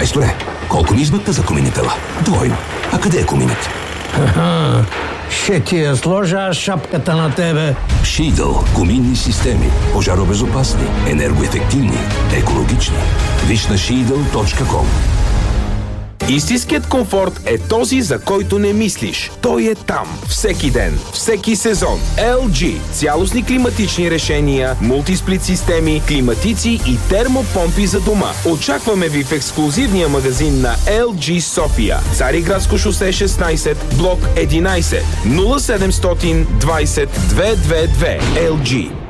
Майсторе, колко ми измъкна за коминитела? Двойно. А къде е коминът? Ще ти я сложа аз шапката на тебе. Шидъл. Коминни системи. Пожаробезопасни, енергоефективни, екологични. Виж на Shidal.com. Истинският комфорт е този, за който не мислиш. Той е там. Всеки ден. Всеки сезон. LG. Цялостни климатични решения, мултисплит системи, климатици и термопомпи за дома. Очакваме ви в ексклузивния магазин на LG София. Цариградско шосе 16, блок 11. 0700 20 222. LG.